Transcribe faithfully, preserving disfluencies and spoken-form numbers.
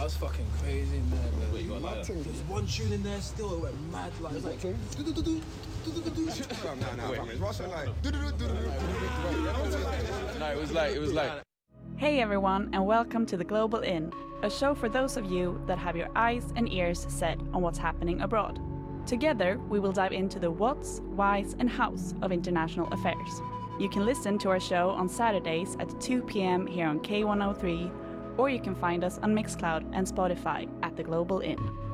was fucking crazy, man. Wait, you got like that? There's one tune in there still, it went mad. Like, it was like, do do do do do do do. No, no, no, it's Russian like. No, it was like, it was like. Hey everyone, and welcome to The Global Inn, a show for those of you that have your eyes and ears set on what's happening abroad. Together, we will dive into the whats, whys, and hows of international affairs. You can listen to our show on Saturdays at two p.m. here on K one oh three, or you can find us on Mixcloud and Spotify at The Global Inn.